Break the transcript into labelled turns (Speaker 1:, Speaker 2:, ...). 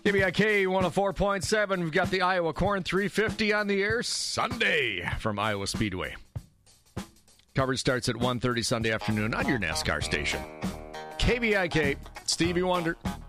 Speaker 1: KBIK 104.7. We've got the Iowa Corn 350 on the air Sunday from Iowa Speedway. Coverage starts at 1:30 Sunday afternoon on your NASCAR station. KBIK, Stevie Wonder.